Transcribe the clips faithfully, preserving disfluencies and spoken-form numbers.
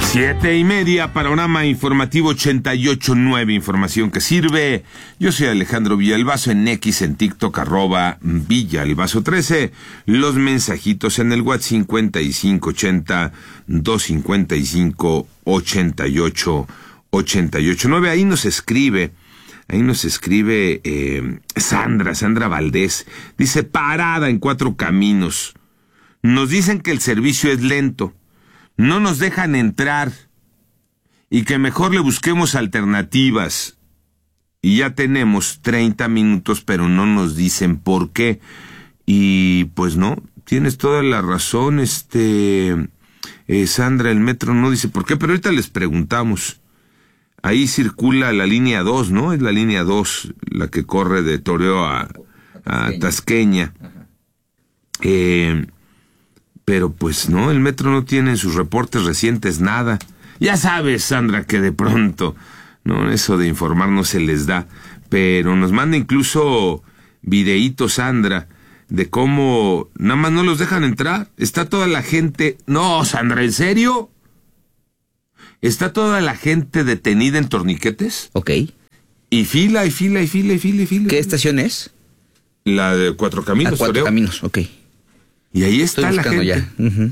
Siete y media, panorama informativo ochenta y ocho punto nueve, información que sirve. Yo soy Alejandro Villalbazo, en X, en TikTok, arroba Villalbazo trece. Los mensajitos en el WhatsApp cincuenta y cinco ochenta, doscientos cincuenta y cinco, ochenta y ocho, ochenta y ocho nueve. Ahí nos escribe, ahí nos escribe eh, Sandra, Sandra Valdés. Dice, parada en Cuatro Caminos. Nos dicen que el servicio es lento. No nos dejan entrar y que mejor le busquemos alternativas. Y ya tenemos treinta minutos, pero no nos dicen por qué. Y pues no, tienes toda la razón, este eh, Sandra, el metro no dice por qué, pero ahorita les preguntamos. Ahí circula la línea dos, ¿no? Es la línea dos, la que corre de Toreo a, a Tasqueña. Eh... Pero pues no, el metro no tiene en sus reportes recientes nada. Ya sabes, Sandra, que de pronto, no, eso de informar no se les da. Pero nos manda incluso videíto, Sandra, de cómo nada más no los dejan entrar. Está toda la gente... No, Sandra, ¿en serio? ¿Está toda la gente detenida en torniquetes? Ok. Y fila, y fila, y fila, y fila, y fila. ¿Qué estación es? La de Cuatro Caminos. A Cuatro creo. Caminos, ok. Y ahí está la gente. Ya. Uh-huh.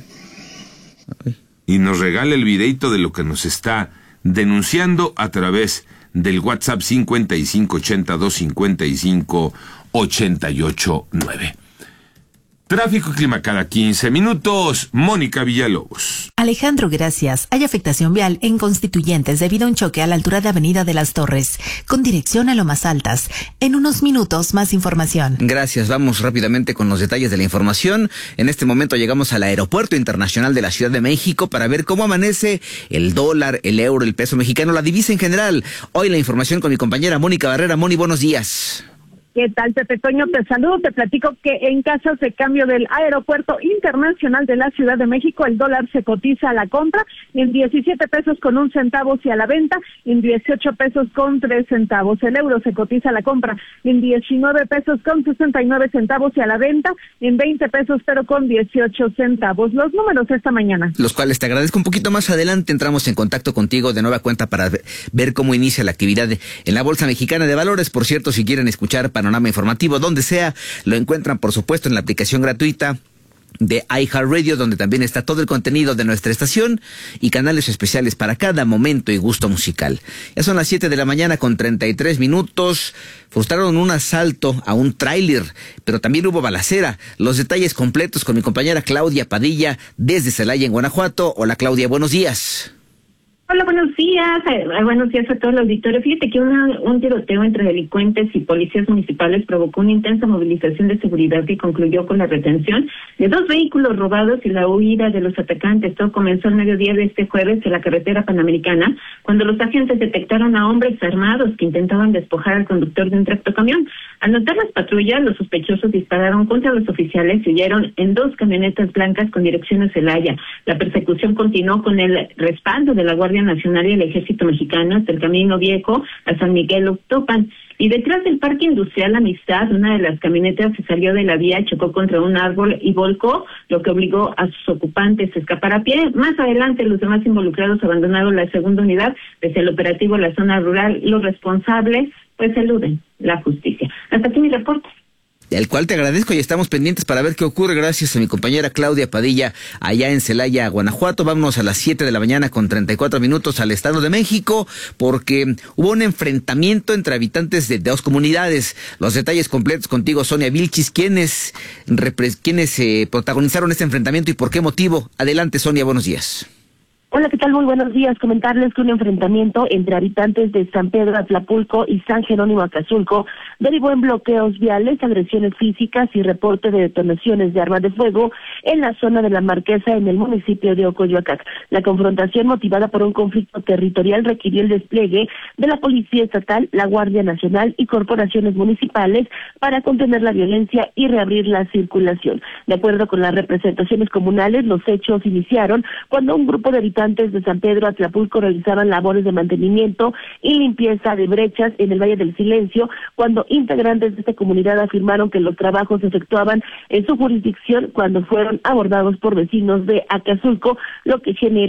Y nos regala el videito de lo que nos está denunciando a través del WhatsApp cincuenta y cinco ochenta, doscientos cincuenta y cinco, ochenta y ocho nueve. Tráfico y clima cada quince minutos. Mónica Villalobos. Alejandro, gracias. Hay afectación vial en Constituyentes debido a un choque a la altura de Avenida de las Torres, con dirección a Lomas Altas. En unos minutos, más información. Gracias. Vamos rápidamente con los detalles de la información. En este momento llegamos al Aeropuerto Internacional de la Ciudad de México para ver cómo amanece el dólar, el euro, el peso mexicano, la divisa en general. Hoy la información con mi compañera Mónica Barrera. Moni, buenos días. ¿Qué tal, Pepe Toño? Te saludo, te platico que en casas de cambio del Aeropuerto Internacional de la Ciudad de México, el dólar se cotiza a la compra en diecisiete pesos con un centavo y a la venta en dieciocho pesos con tres centavos. El euro se cotiza a la compra en diecinueve pesos con sesenta y nueve centavos y a la venta en veinte pesos pero con dieciocho centavos. Los números esta mañana. Los cuales te agradezco. Un poquito más adelante entramos en contacto contigo de nueva cuenta para ver cómo inicia la actividad en la Bolsa Mexicana de Valores. Por cierto, si quieren escuchar para Panorama Informativo, donde sea, lo encuentran por supuesto en la aplicación gratuita de iHeartRadio, donde también está todo el contenido de nuestra estación y canales especiales para cada momento y gusto musical. Ya son las siete de la mañana con treinta y tres minutos. Frustraron un asalto a un tráiler, pero también hubo balacera. Los detalles completos con mi compañera Claudia Padilla desde Celaya, en Guanajuato. Hola, Claudia, buenos días. Hola, buenos días. Eh, buenos días a todo el auditorio. Fíjate que una, un tiroteo entre delincuentes y policías municipales provocó una intensa movilización de seguridad que concluyó con la retención de dos vehículos robados y la huida de los atacantes. Todo comenzó al mediodía de este jueves en la carretera panamericana, cuando los agentes detectaron a hombres armados que intentaban despojar al conductor de un tractocamión. Al notar las patrullas, los sospechosos dispararon contra los oficiales y huyeron en dos camionetas blancas con dirección a Celaya. La persecución continuó con el respaldo de la Guardia Nacional y el Ejército Mexicano hasta el Camino Viejo a San Miguel Octopan. Y detrás del Parque Industrial Amistad, una de las camionetas se salió de la vía, chocó contra un árbol y volcó, lo que obligó a sus ocupantes a escapar a pie. Más adelante, los demás involucrados abandonaron la segunda unidad. Desde el operativo en la zona rural, los responsables pues eluden la justicia. Hasta aquí mi reporte. Del cual te agradezco y estamos pendientes para ver qué ocurre. Gracias a mi compañera Claudia Padilla allá en Celaya, Guanajuato. Vámonos a las siete de la mañana con treinta y cuatro minutos al Estado de México, porque hubo un enfrentamiento entre habitantes de dos comunidades. Los detalles completos contigo, Sonia Vilchis. ¿Quiénes, repre- quiénes eh, protagonizaron este enfrentamiento y por qué motivo? Adelante, Sonia, buenos días. Hola, ¿qué tal? Muy buenos días. Comentarles que un enfrentamiento entre habitantes de San Pedro Atlapulco y San Jerónimo Acazulco derivó en bloqueos viales, agresiones físicas y reporte de detonaciones de armas de fuego en la zona de La Marquesa, en el municipio de Ocoyoacac. La confrontación, motivada por un conflicto territorial, requirió el despliegue de la Policía Estatal, la Guardia Nacional y corporaciones municipales para contener la violencia y reabrir la circulación. De acuerdo con las representaciones comunales, los hechos iniciaron cuando un grupo de habitantes de San Pedro Atlapulco realizaban labores de mantenimiento y limpieza de brechas en el Valle del Silencio, cuando integrantes de esta comunidad afirmaron que los trabajos se efectuaban en su jurisdicción, cuando fueron abordados por vecinos de Acazulco, lo que generó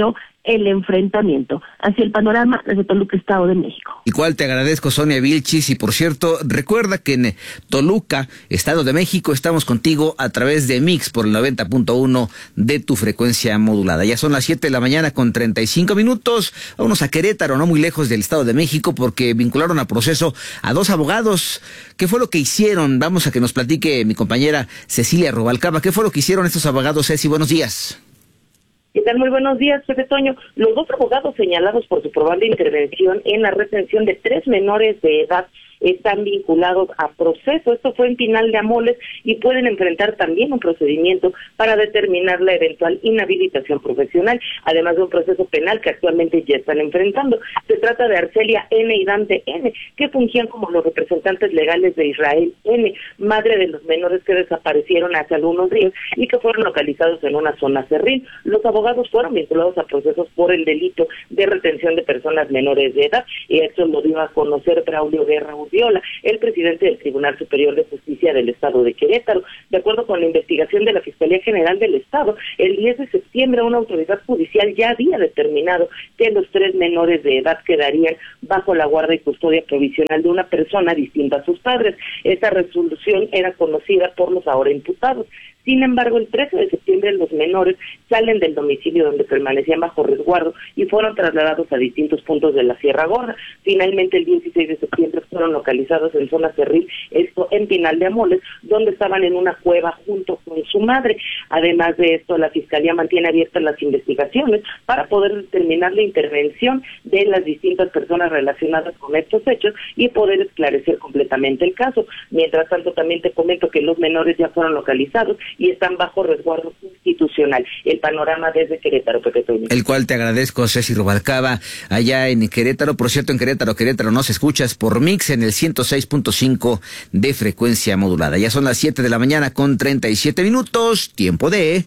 el enfrentamiento. Así el panorama desde Toluca, Estado de México. Igual te agradezco, Sonia Vilchis, y por cierto, recuerda que en Toluca, Estado de México, estamos contigo a través de Mix por el noventa punto uno de tu frecuencia modulada. Ya son las siete de la mañana con treinta y cinco minutos. Vámonos a Querétaro, no muy lejos del Estado de México, porque vincularon a proceso a dos abogados. ¿Qué fue lo que hicieron? Vamos a que nos platique mi compañera Cecilia Rubalcaba. ¿Qué fue lo que hicieron estos abogados, Ceci? Buenos días. ¿Qué tal? Muy buenos días, Pepe Toño. Los dos abogados señalados por su probable intervención en la retención de tres menores de edad están vinculados a proceso. Esto fue en Pinal de Amoles y pueden enfrentar también un procedimiento para determinar la eventual inhabilitación profesional, además de un proceso penal que actualmente ya están enfrentando. Se trata de Arcelia N. y Dante N., que fungían como los representantes legales de Israel N., madre de los menores que desaparecieron hace algunos días y que fueron localizados en una zona cerril. Los abogados fueron vinculados a procesos por el delito de retención de personas menores de edad, y esto lo dio a conocer Braulio Guerra Viola, el presidente del Tribunal Superior de Justicia del Estado de Querétaro. De acuerdo con la investigación de la Fiscalía General del Estado, el diez de septiembre una autoridad judicial ya había determinado que los tres menores de edad quedarían bajo la guardia y custodia provisional de una persona distinta a sus padres. Esta resolución era conocida por los ahora imputados. Sin embargo, el trece de septiembre los menores salen del domicilio donde permanecían bajo resguardo y fueron trasladados a distintos puntos de la Sierra Gorda. Finalmente, el dieciséis de septiembre fueron localizados en zona cerril, esto en Pinal de Amoles, donde estaban en una cueva junto con su madre. Además de esto, la Fiscalía mantiene abiertas las investigaciones para poder determinar la intervención de las distintas personas relacionadas con estos hechos y poder esclarecer completamente el caso. Mientras tanto, también te comento que los menores ya fueron localizados y están bajo resguardo institucional. El panorama desde Querétaro, Pepe Toño. El cual te agradezco, Ceci Rubalcaba, allá en Querétaro. Por cierto, en Querétaro, Querétaro nos escuchas por Mix en el ciento seis punto cinco de frecuencia modulada. Ya son las siete de la mañana con treinta y siete minutos, tiempo de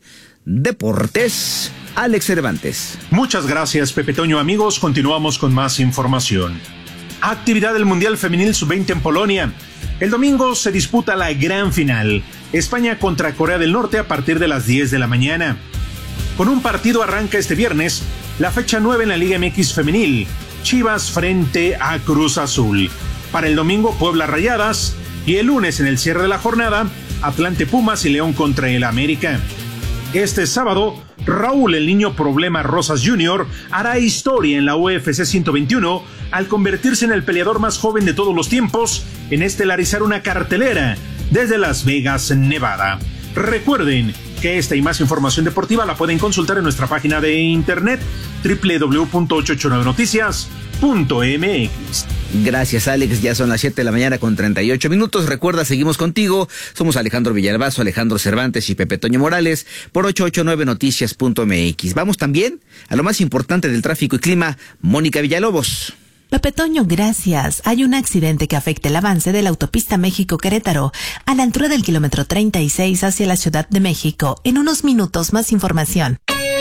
deportes. Alex Cervantes. Muchas gracias, Pepe Toño. Amigos, continuamos con más información. Actividad del Mundial Femenil sub veinte en Polonia. El domingo se disputa la gran final, España contra Corea del Norte a partir de las diez de la mañana. Con un partido arranca este viernes la fecha nueve en la Liga M X Femenil, Chivas frente a Cruz Azul. Para el domingo, Puebla Rayadas, y el lunes en el cierre de la jornada, Atlante Pumas y León contra el América. Este sábado, Raúl el Niño Problema Rosas junior hará historia en la U F C ciento veintiuno al convertirse en el peleador más joven de todos los tiempos en estelarizar una cartelera desde Las Vegas, Nevada. Recuerden que esta y más información deportiva la pueden consultar en nuestra página de internet doble u doble u doble u punto ochocientos ochenta y nueve noticias punto m x. Gracias, Alex. Ya son las siete de la mañana con treinta y ocho minutos. Recuerda, seguimos contigo. Somos Alejandro Villalbazo, Alejandro Cervantes y Pepe Toño Morales por ochocientos ochenta y nueve noticias punto m x. Vamos también a lo más importante del tráfico y clima. Mónica Villalobos. Pepe Toño, gracias. Hay un accidente que afecta el avance de la autopista México-Querétaro a la altura del kilómetro treinta y seis hacia la Ciudad de México. En unos minutos, más información.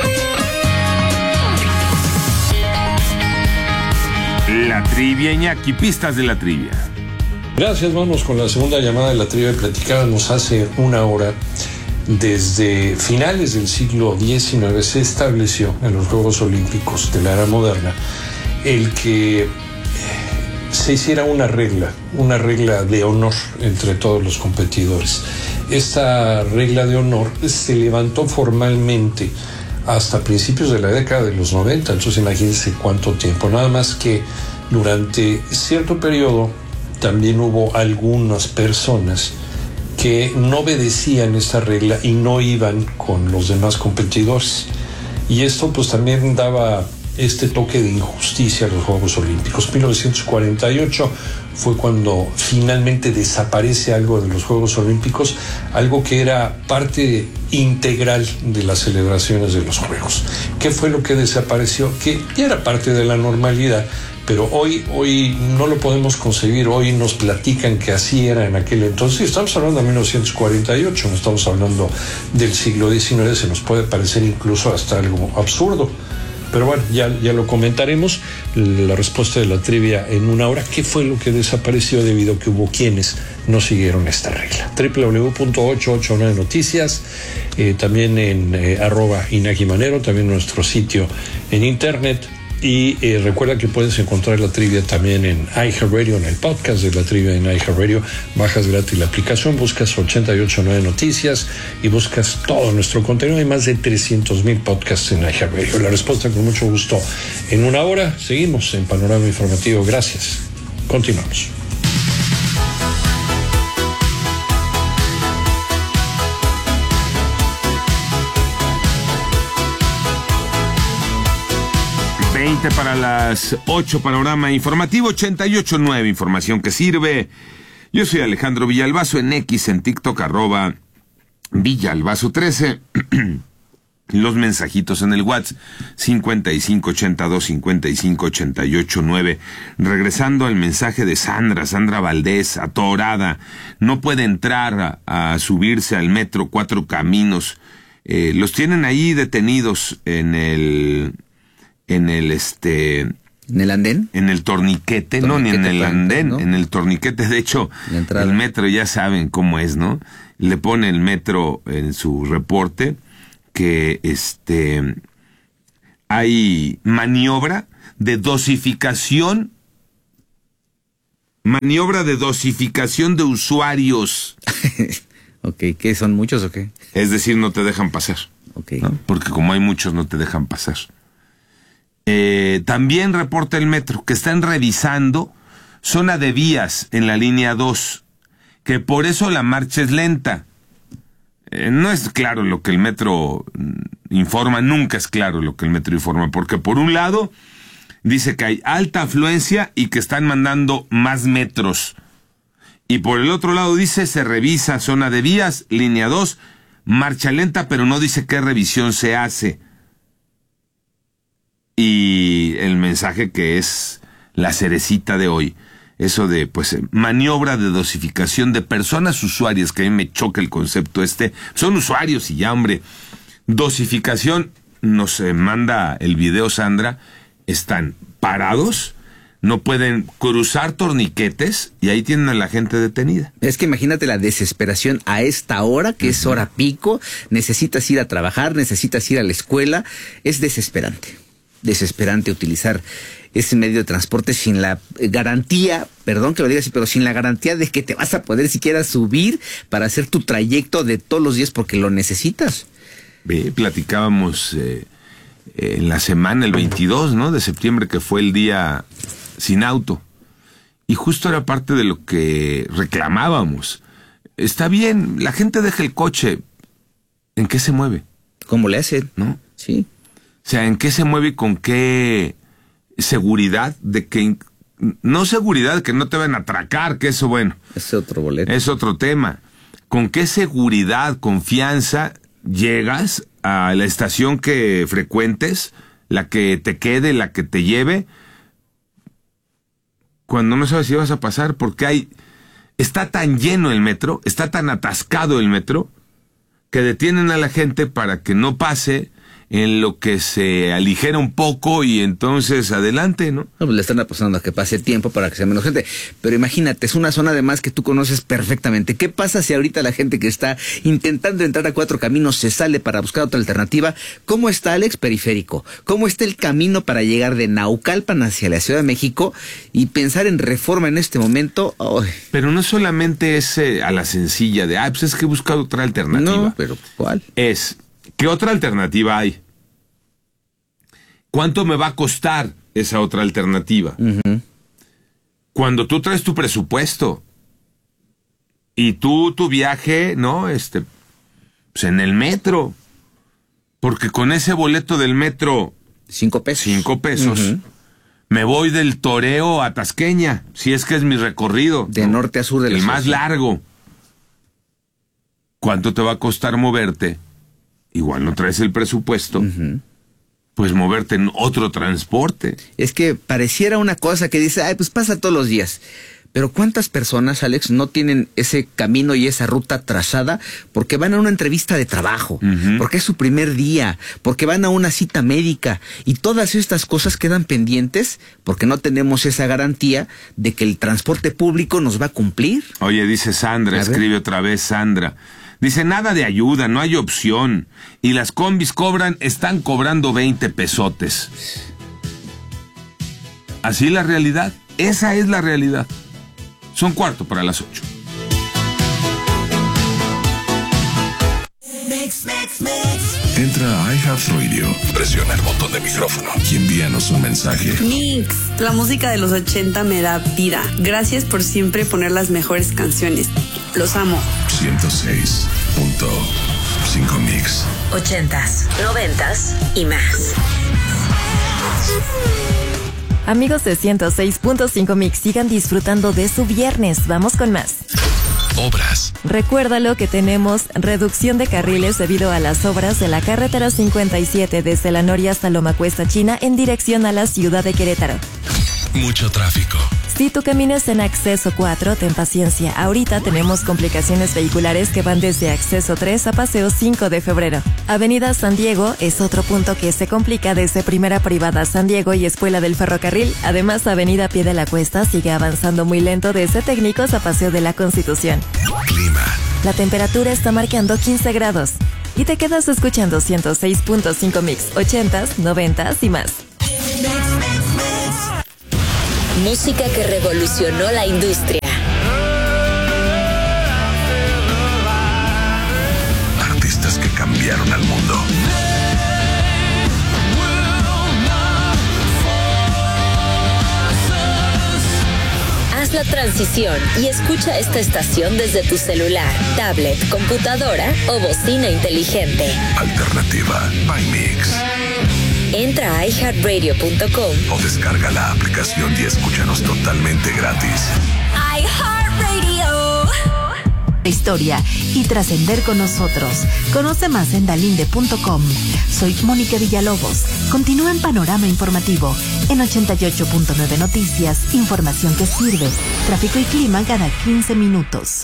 La trivia, Iñaki, pistas de la trivia. Gracias, vamos con la segunda llamada de la trivia. Platicábamos hace una hora. Desde finales del siglo diecinueve se estableció en los Juegos Olímpicos de la era moderna el que se hiciera una regla, una regla de honor entre todos los competidores. Esta regla de honor se levantó formalmente hasta principios de la década de los noventa, entonces imagínense cuánto tiempo. Nada más que durante cierto periodo también hubo algunas personas que no obedecían esta regla y no iban con los demás competidores. Y esto pues también daba este toque de injusticia a los Juegos Olímpicos. mil novecientos cuarenta y ocho fue cuando finalmente desaparece algo de los Juegos Olímpicos, algo que era parte integral de las celebraciones de los Juegos. ¿Qué fue lo que desapareció? Que ya era parte de la normalidad, pero hoy, hoy no lo podemos concebir. Hoy nos platican que así era en aquel entonces. Estamos hablando de mil novecientos cuarenta y ocho, no estamos hablando del siglo diecinueve, se nos puede parecer incluso hasta algo absurdo. pero bueno, ya, ya lo comentaremos. La respuesta de la trivia en una hora. ¿Qué fue lo que desapareció debido a que hubo quienes no siguieron esta regla? doble u doble u doble u punto ochocientos ochenta y nueve Noticias, eh, también en eh, arroba Inaki Manero, también nuestro sitio en internet. Y eh, recuerda que puedes encontrar la trivia también en iHeartRadio, en el podcast de la trivia en iHeartRadio. Bajas gratis la aplicación, buscas ochenta y ocho nueve Noticias y buscas todo nuestro contenido. Hay más de trescientos mil podcasts en iHeartRadio. La respuesta con mucho gusto en una hora. Seguimos en Panorama Informativo. Gracias. Continuamos. veinte para las ocho, Panorama Informativo, ochenta y ocho nueve, información que sirve. Yo soy Alejandro Villalbazo, en X, en TikTok, arroba Villalbazo trece. Los mensajitos en el WhatsApp, cincuenta y cinco ochenta y dos cincuenta y cinco ochenta y ocho nueve. Regresando al mensaje de Sandra, Sandra Valdés, atorada, no puede entrar a, a subirse al metro Cuatro Caminos. Eh, los tienen ahí detenidos en el... en el este en el andén, en el torniquete, torniquete no ni en el andén, ¿no? En el torniquete. De hecho, el metro ya saben cómo es, ¿no? Le pone el metro en su reporte que este hay maniobra de dosificación, maniobra de dosificación de usuarios. Ok, ¿qué son muchos o qué? Es decir, no te dejan pasar. Okay. ¿No? Porque como hay muchos, no te dejan pasar. Eh, también reporta el metro que están revisando zona de vías en la línea dos, que por eso la marcha es lenta. Eh, no es claro lo que el metro informa, nunca es claro lo que el metro informa, porque por un lado dice que hay alta afluencia y que están mandando más metros, y por el otro lado dice se revisa zona de vías, línea dos, marcha lenta, pero no dice qué revisión se hace. Y el mensaje que es la cerecita de hoy, eso de, pues, maniobra de dosificación de personas usuarias, que a mí me choca el concepto este. Son usuarios y ya, hombre. Dosificación, nos eh, manda el video Sandra, están parados, no pueden cruzar torniquetes y ahí tienen a la gente detenida. Es que imagínate la desesperación a esta hora, que uh-huh. es hora pico, necesitas ir a trabajar, necesitas ir a la escuela, es desesperante. Desesperante utilizar ese medio de transporte sin la garantía, perdón que lo diga así, pero sin la garantía de que te vas a poder siquiera subir para hacer tu trayecto de todos los días porque lo necesitas. Ve, platicábamos eh, en la semana, el veintidós, ¿no? de septiembre, que fue el día sin auto. Y justo era parte de lo que reclamábamos. Está bien, la gente deja el coche. ¿En qué se mueve? ¿Cómo le hacen? ¿No? Sí. O sea, ¿en qué se mueve y con qué seguridad? De que no seguridad que no te van a atracar, que eso, bueno, es otro boleto. Es otro tema. ¿Con qué seguridad, confianza llegas a la estación que frecuentes, la que te quede, la que te lleve, cuando no sabes si vas a pasar? Porque hay, está tan lleno el metro, está tan atascado el metro, que detienen a la gente para que no pase, en lo que se aligera un poco y entonces adelante, ¿no? No, pues le están apostando a que pase tiempo para que sea menos gente. Pero imagínate, es una zona además que tú conoces perfectamente. ¿Qué pasa si ahorita la gente que está intentando entrar a Cuatro Caminos se sale para buscar otra alternativa? ¿Cómo está, Alex, periférico? ¿Cómo está el camino para llegar de Naucalpan hacia la Ciudad de México? Y pensar en Reforma en este momento... Oh. Pero no solamente es eh, a la sencilla de, ah, pues es que he buscado otra alternativa. No, pero ¿cuál? Es... ¿qué otra alternativa hay? ¿Cuánto me va a costar esa otra alternativa? Uh-huh. Cuando tú traes tu presupuesto y tú tu viaje, ¿no? Este, pues en el metro. Porque con ese boleto del metro... Cinco pesos. Cinco pesos. Uh-huh. Me voy del Toreo a Tasqueña, si es que es mi recorrido. De ¿no? norte a sur del El más largo. ¿Cuánto te va a costar moverte? Igual no traes el presupuesto, uh-huh. pues moverte en otro transporte. Es que pareciera una cosa que dice, ay, pues pasa todos los días. Pero ¿cuántas personas, Alex, no tienen ese camino y esa ruta trazada porque van a una entrevista de trabajo, uh-huh. porque es su primer día, porque van a una cita médica y todas estas cosas quedan pendientes porque no tenemos esa garantía de que el transporte público nos va a cumplir? Oye, dice Sandra, escribe otra vez Sandra. Dice, nada de ayuda, no hay opción. Y las combis cobran, están cobrando veinte pesotes. Así la realidad, esa es la realidad. Son cuarto para las ocho. Entra a iHeartRadio, presiona el botón de micrófono y envíanos un mensaje. Mix, la música de los ochenta me da vida. Gracias por siempre poner las mejores canciones. Los amo. ciento seis punto cinco Mix. Ochentas, noventas y más. Amigos de ciento seis punto cinco Mix, sigan disfrutando de su viernes. Vamos con más. Obras. Recuérdalo que tenemos reducción de carriles debido a las obras de la carretera cincuenta y siete desde La Noria hasta Loma Cuesta China en dirección a la ciudad de Querétaro. Mucho tráfico. Si tú caminas en acceso cuatro, ten paciencia. Ahorita tenemos complicaciones vehiculares que van desde acceso tres a paseo cinco de febrero. Avenida San Diego es otro punto que se complica desde Primera Privada San Diego y Escuela del Ferrocarril. Además, Avenida Pie de la Cuesta sigue avanzando muy lento desde Técnicos a Paseo de la Constitución. Clima. La temperatura está marcando quince grados. Y te quedas escuchando ciento seis punto cinco Mix, ochentas, noventas y más. Música que revolucionó la industria. Artistas que cambiaron al mundo. Haz la transición y escucha esta estación desde tu celular, tablet, computadora o bocina inteligente. Alternativa by Mix. Entra a i heart radio punto com o descarga la aplicación y escúchanos totalmente gratis. iHeartRadio. Historia y trascender con nosotros. Conoce más en dalinde punto com. Soy Mónica Villalobos. Continúa en Panorama Informativo en ochenta y ocho punto nueve Noticias. Información que sirve. Tráfico y clima cada quince minutos.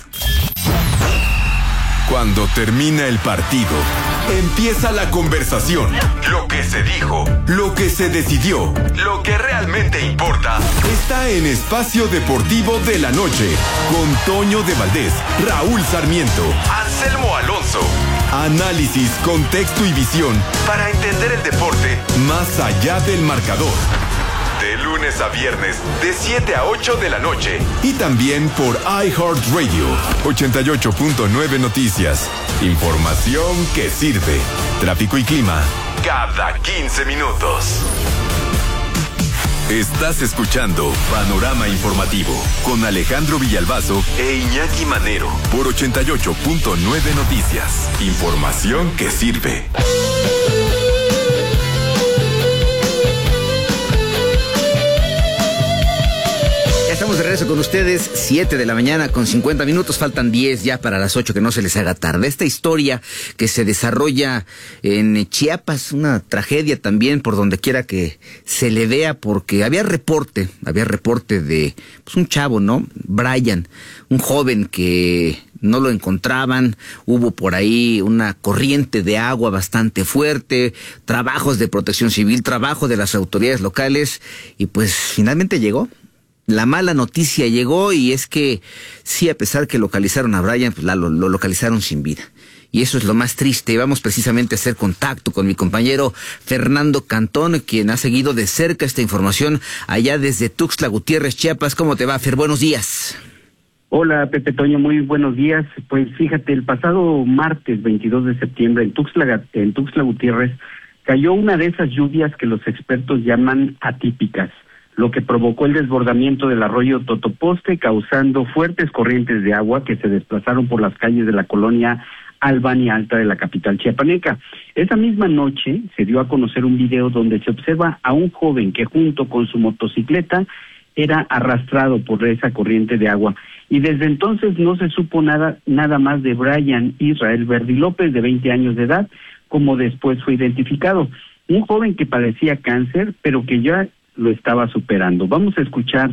Cuando termina el partido, empieza la conversación. Lo que se dijo, lo que se decidió, lo que realmente importa, está en Espacio Deportivo de la Noche, con Toño de Valdés, Raúl Sarmiento, Anselmo Alonso. Análisis, contexto y visión para entender el deporte más allá del marcador. De lunes a viernes, de siete a ocho de la noche. Y también por iHeartRadio, ochenta y ocho punto nueve Noticias. Información que sirve. Tráfico y clima, cada quince minutos. Estás escuchando Panorama Informativo con Alejandro Villalbazo e Iñaki Manero por ochenta y ocho punto nueve Noticias. Información que sirve. Estamos de regreso con ustedes, siete de la mañana con cincuenta minutos, faltan diez ya para las ocho, que no se les haga tarde. Esta historia que se desarrolla en Chiapas, una tragedia también por donde quiera que se le vea, porque había reporte, había reporte de pues, un chavo, ¿no? Brian, un joven que no lo encontraban, hubo por ahí una corriente de agua bastante fuerte, trabajos de protección civil, trabajo de las autoridades locales, y pues finalmente llegó. La mala noticia llegó, y es que sí, a pesar que localizaron a Brian, pues la, lo, lo localizaron sin vida. Y eso es lo más triste. Y vamos precisamente a hacer contacto con mi compañero Fernando Cantón, quien ha seguido de cerca esta información allá desde Tuxtla Gutiérrez, Chiapas. ¿Cómo te va, Fer? Buenos días. Hola, Pepe Toño, muy buenos días. Pues fíjate, el pasado martes veintidós de septiembre en Tuxtla, en Tuxtla Gutiérrez cayó una de esas lluvias que los expertos llaman atípicas, lo que provocó el desbordamiento del arroyo Totoposte, causando fuertes corrientes de agua que se desplazaron por las calles de la colonia Albania Alta de la capital chiapaneca. Esa misma noche se dio a conocer un video donde se observa a un joven que junto con su motocicleta era arrastrado por esa corriente de agua. Y desde entonces no se supo nada, nada más de Brian Israel Verdi López, de veinte años de edad, como después fue identificado. Un joven que padecía cáncer, pero que ya lo estaba superando. Vamos a escuchar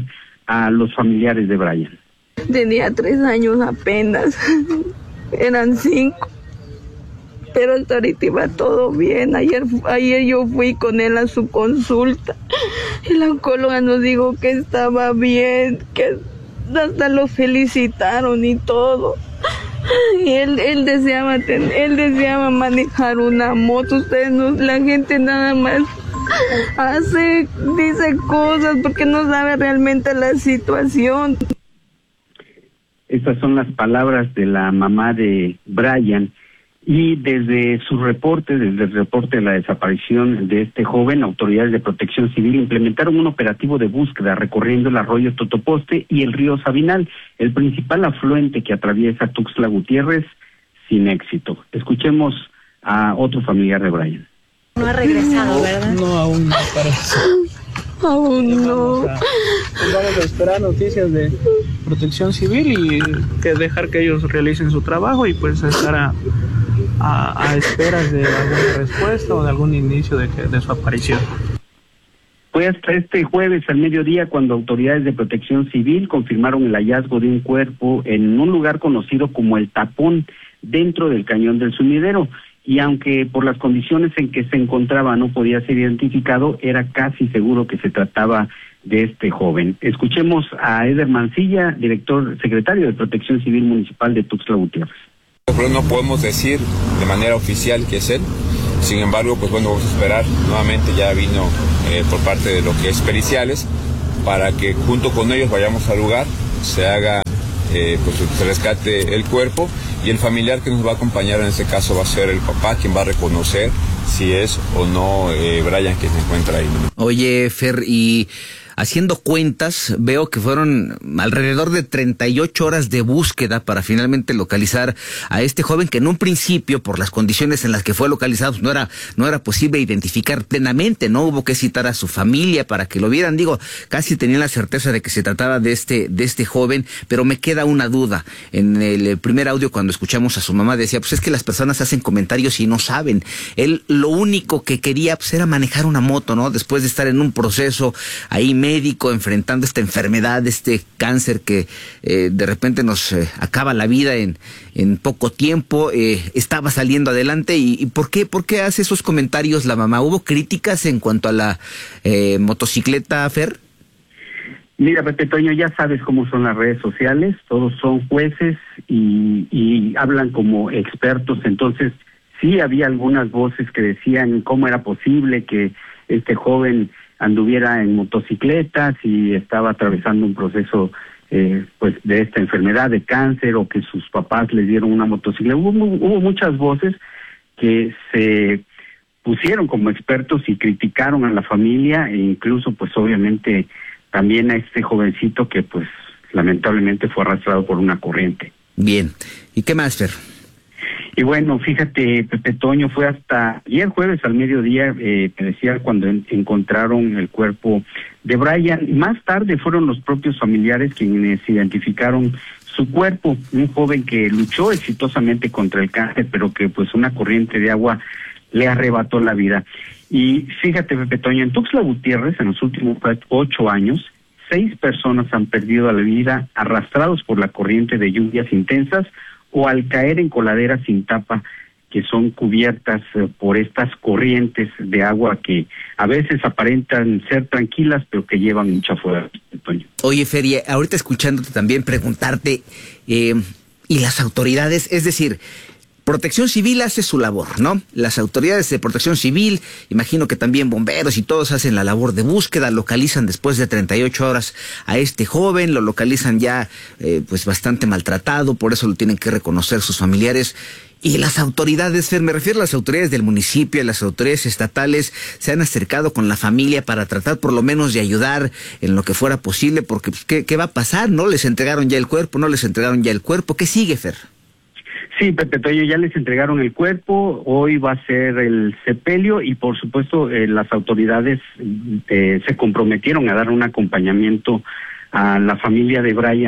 a los familiares de Brian. Tenía tres años apenas, eran cinco, pero hasta ahorita iba todo bien. Ayer, ayer yo fui con él a su consulta y la oncóloga nos dijo que estaba bien, que hasta lo felicitaron y todo. Y él, él deseaba ten, él deseaba manejar una moto. Ustedes no, la gente nada más hace, dice cosas porque no sabe realmente la situación. Estas son las palabras de la mamá de Brian, y desde su reporte, desde el reporte de la desaparición de este joven, autoridades de protección civil implementaron un operativo de búsqueda recorriendo el arroyo Totoposte y el río Sabinal, el principal afluente que atraviesa Tuxtla Gutiérrez, sin éxito. Escuchemos a otro familiar de Brian. No ha regresado, ¿verdad? No, aún no parece. Aún no. Vamos a, pues vamos a esperar noticias de protección civil y que dejar que ellos realicen su trabajo y pues estar a, a, a esperas de alguna respuesta o de algún inicio de, que, de su aparición. Fue hasta este jueves al mediodía cuando autoridades de protección civil confirmaron el hallazgo de un cuerpo en un lugar conocido como El Tapón, dentro del cañón del Sumidero. Y aunque por las condiciones en que se encontraba no podía ser identificado, era casi seguro que se trataba de este joven. Escuchemos a Eder Mancilla, director secretario de Protección Civil Municipal de Tuxtla Gutiérrez. Pero no podemos decir de manera oficial que es él. Sin embargo, pues bueno, vamos a esperar. Nuevamente ya vino eh, por parte de lo que es periciales para que junto con ellos vayamos al lugar, se haga, eh, pues se rescate el cuerpo. Y el familiar que nos va a acompañar en este caso va a ser el papá, quien va a reconocer si es o no eh, Brian quien se encuentra ahí. Oye, Fer, y haciendo cuentas, veo que fueron alrededor de treinta y ocho horas de búsqueda para finalmente localizar a este joven que en un principio, por las condiciones en las que fue localizado, no era, no era posible identificar plenamente, no hubo que citar a su familia para que lo vieran. Digo, casi tenía la certeza de que se trataba de este, de este joven, pero me queda una duda. En el primer audio, cuando escuchamos a su mamá, decía, pues es que las personas hacen comentarios y no saben. Él lo único que quería pues era manejar una moto, ¿no? Después de estar en un proceso ahí médico, enfrentando esta enfermedad, este cáncer que eh, de repente nos eh, acaba la vida en, en poco tiempo, eh, estaba saliendo adelante. Y, y ¿por qué, por qué hace esos comentarios la mamá? ¿Hubo críticas en cuanto a la eh, motocicleta, Fer? Mira, Pepe Toño, ya sabes cómo son las redes sociales, todos son jueces y, y hablan como expertos. Entonces sí había algunas voces que decían cómo era posible que este joven anduviera en motocicletas y estaba atravesando un proceso eh, pues de esta enfermedad de cáncer, o que sus papás le dieron una motocicleta. Hubo, hubo muchas voces que se pusieron como expertos y criticaron a la familia, e incluso pues obviamente también a este jovencito que pues lamentablemente fue arrastrado por una corriente. Bien, ¿y qué más, Fer? Y bueno, fíjate, Pepe Toño, fue hasta ayer jueves al mediodía, eh, te decía, cuando en, encontraron el cuerpo de Brian. Más tarde fueron los propios familiares quienes identificaron su cuerpo, un joven que luchó exitosamente contra el cáncer, pero que pues una corriente de agua le arrebató la vida. Y fíjate, Pepe Toño, en Tuxtla Gutiérrez, en los últimos ocho años, seis personas han perdido la vida arrastrados por la corriente de lluvias intensas o al caer en coladeras sin tapa, que son cubiertas eh, por estas corrientes de agua que a veces aparentan ser tranquilas, pero que llevan mucha fuerza. Oye, Feria, ahorita escuchándote también preguntarte, eh, ¿y las autoridades? Es decir, Protección Civil hace su labor, ¿no? Las autoridades de Protección Civil, imagino que también bomberos y todos hacen la labor de búsqueda, localizan después de treinta y ocho horas a este joven, lo localizan ya eh, pues bastante maltratado, por eso lo tienen que reconocer sus familiares. Y las autoridades, Fer, me refiero a las autoridades del municipio, a las autoridades estatales, se han acercado con la familia para tratar por lo menos de ayudar en lo que fuera posible, porque pues, ¿qué, qué va a pasar? ¿No? Les entregaron ya el cuerpo, no les entregaron ya el cuerpo. ¿Qué sigue, Fer? Sí, Pepe Toño, ya les entregaron el cuerpo, hoy va a ser el sepelio y por supuesto eh, las autoridades eh, se comprometieron a dar un acompañamiento a la familia de Brian.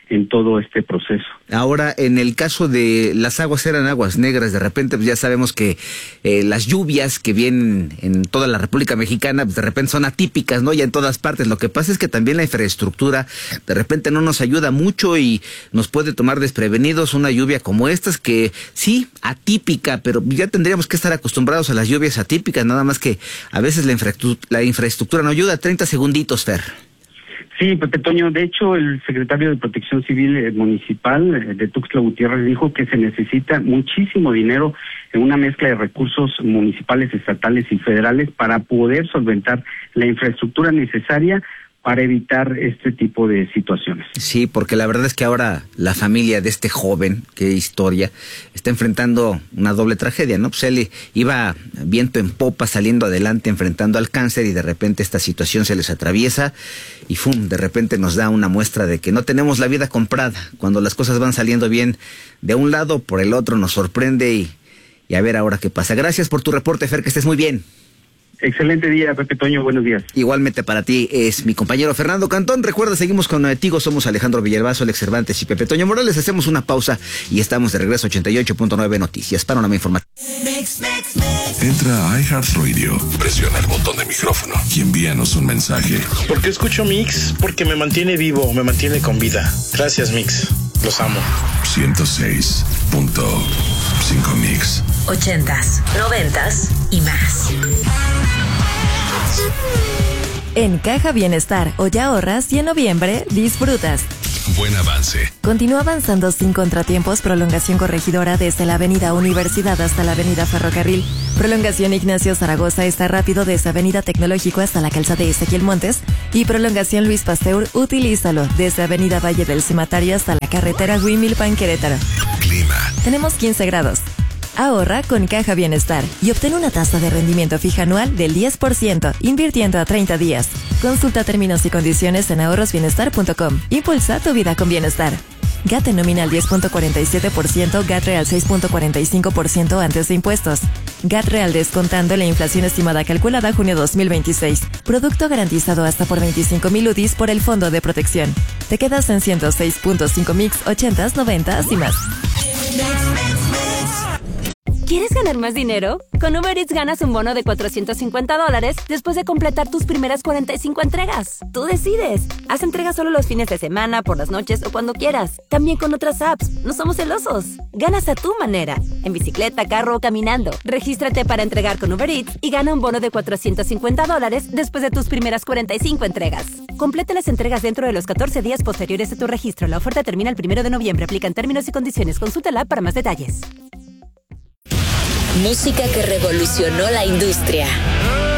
en todo este proceso. Ahora, en el caso de las aguas eran aguas negras, de repente pues ya sabemos que eh, las lluvias que vienen en toda la República Mexicana, pues de repente son atípicas, ¿no? Ya en todas partes. Lo que pasa es que también la infraestructura de repente no nos ayuda mucho y nos puede tomar desprevenidos una lluvia como estas, que sí, atípica, pero ya tendríamos que estar acostumbrados a las lluvias atípicas, nada más que a veces la infraestructura, la infraestructura no ayuda. treinta segunditos, Fer. Sí, Pepe Toño, de hecho el secretario de Protección Civil eh, Municipal eh, de Tuxtla Gutiérrez dijo que se necesita muchísimo dinero en una mezcla de recursos municipales, estatales y federales para poder solventar la infraestructura necesaria para evitar este tipo de situaciones. Sí, porque la verdad es que ahora la familia de este joven, qué historia, está enfrentando una doble tragedia, ¿no? Pues él iba viento en popa, saliendo adelante, enfrentando al cáncer, y de repente esta situación se les atraviesa y ¡fum! De repente nos da una muestra de que no tenemos la vida comprada. Cuando las cosas van saliendo bien de un lado, por el otro nos sorprende y, y a ver ahora qué pasa. Gracias por tu reporte, Fer, que estés muy bien. Excelente día, Pepe Toño, buenos días. Igualmente para ti es mi compañero Fernando Cantón. Recuerda, seguimos con Tigo, somos Alejandro Villalbazo, Alex Cervantes y Pepe Toño Morales. Hacemos una pausa y estamos de regreso a ochenta y ocho punto nueve Noticias, Panorama Informativo. Entra a iHeartRadio, presiona el botón de micrófono y envíanos un mensaje. ¿Por qué escucho Mix? Porque me mantiene vivo, me mantiene con vida. Gracias, Mix. Los amo. ciento seis punto cinco Mix. Ochentas, noventas y más. En Caja Bienestar, hoy ahorras y en noviembre disfrutas. Buen avance. Continúa avanzando sin contratiempos. Prolongación Corregidora desde la Avenida Universidad hasta la Avenida Ferrocarril. Prolongación Ignacio Zaragoza está rápido desde Avenida Tecnológico hasta la calzada de Ezequiel Montes. Y prolongación Luis Pasteur, utilízalo desde Avenida Valle del Cimatario hasta la carretera Huimilpan Querétaro. Clima. Tenemos quince grados. Ahorra con Caja Bienestar y obtén una tasa de rendimiento fija anual del diez por ciento, invirtiendo a treinta días. Consulta términos y condiciones en ahorros bienestar punto com. Impulsa tu vida con bienestar. G A T nominal diez punto cuarenta y siete por ciento, G A T real seis punto cuarenta y cinco por ciento antes de impuestos. G A T real descontando la inflación estimada calculada junio dos mil veintiséis. Producto garantizado hasta por veinticinco mil U D Is por el Fondo de Protección. Te quedas en ciento seis punto cinco Mix, ochentas, noventas y más. ¿Quieres ganar más dinero? Con Uber Eats ganas un bono de cuatrocientos cincuenta dólares después de completar tus primeras cuarenta y cinco entregas. Tú decides. Haz entregas solo los fines de semana, por las noches o cuando quieras. También con otras apps. No somos celosos. Ganas a tu manera. En bicicleta, carro o caminando. Regístrate para entregar con Uber Eats y gana un bono de cuatrocientos cincuenta dólares después de tus primeras cuarenta y cinco entregas. Completa las entregas dentro de los catorce días posteriores a tu registro. La oferta termina el primero de noviembre. Aplican términos y condiciones. Consúltala para más detalles. Música que revolucionó la industria.